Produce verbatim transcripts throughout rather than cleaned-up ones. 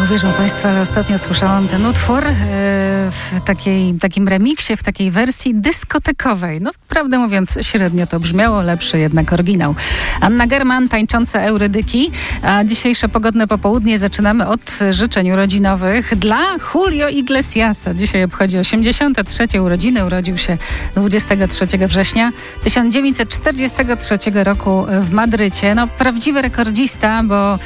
uwierzą Państwo, ale ostatnio słyszałam ten utwór e, w takiej, takim remiksie, w takiej wersji dyskotekowej. No, prawdę mówiąc, średnio to brzmiało, lepszy jednak oryginał. Anna German, tańcząca Eurydyki, a dzisiejsze pogodne popołudnie zaczynamy od życzeń urodzinowych dla Julio Iglesiasa. Dzisiaj obchodzi osiemdziesiąte trzecie urodziny, urodził się dwudziestego trzeciego września tysiąc dziewięćset czterdziestego trzeciego roku w Madrycie. No, prawdziwy rekordzista, bo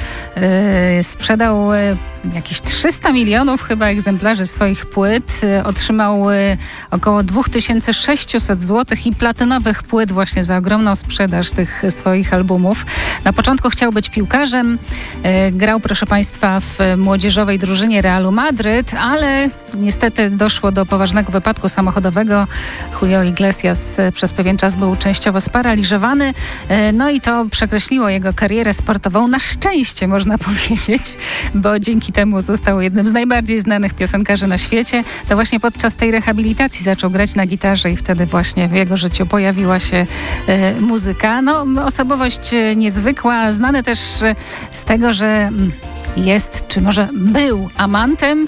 e, sprzedał e, jakieś trzysta milionów chyba egzemplarzy swoich płyt. Otrzymał około dwa tysiące sześćset złotych i platynowych płyt właśnie za ogromną sprzedaż tych swoich albumów. Na początku chciał być piłkarzem. Grał, proszę Państwa, w młodzieżowej drużynie Realu Madryt, ale niestety doszło do poważnego wypadku samochodowego. Julio Iglesias przez pewien czas był częściowo sparaliżowany. No i to przekreśliło jego karierę sportową. Na szczęście, można powiedzieć, bo dzięki temu został jednym z najbardziej znanych piosenkarzy na świecie. To właśnie podczas tej rehabilitacji zaczął grać na gitarze i wtedy właśnie w jego życiu pojawiła się e, muzyka. No, osobowość niezwykła, znany też z tego, że jest, czy może był amantem.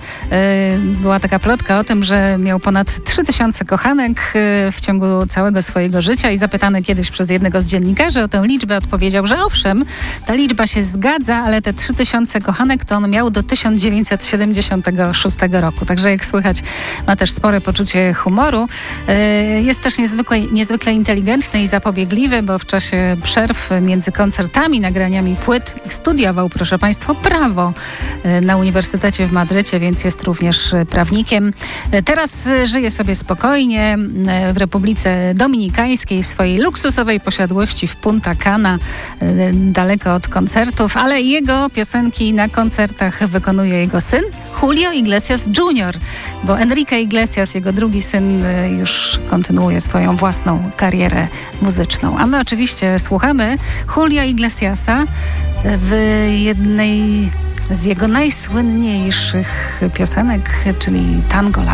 Była taka plotka o tym, że miał ponad trzy tysiące kochanek w ciągu całego swojego życia i zapytany kiedyś przez jednego z dziennikarzy o tę liczbę odpowiedział, że owszem, ta liczba się zgadza, ale te trzy tysiące kochanek to on miał do tysiąc dziewięćset siedemdziesiątego szóstego roku. Także jak słychać, ma też spore poczucie humoru. Jest też niezwykle, niezwykle inteligentny i zapobiegliwy, bo w czasie przerw między koncertami, nagraniami płyt studiował, proszę Państwa, prawo na Uniwersytecie w Madrycie, więc jest również prawnikiem. Teraz żyje sobie spokojnie w Republice Dominikańskiej, w swojej luksusowej posiadłości w Punta Cana, daleko od koncertów, ale jego piosenki na koncertach wykonuje jego syn Julio Iglesias junior, bo Enrique Iglesias, jego drugi syn, już kontynuuje swoją własną karierę muzyczną. A my oczywiście słuchamy Julio Iglesiasa w jednej z jego najsłynniejszych piosenek, czyli Tango La